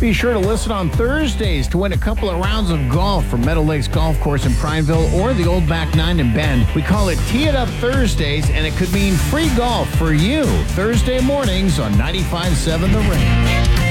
be sure to listen on Thursdays to win a couple of rounds of golf from Meadow Lakes Golf Course in Prineville or the Old Back Nine in Bend. We call it Tee It Up Thursdays, and it could mean free golf for you Thursday mornings on 95.7 The Range.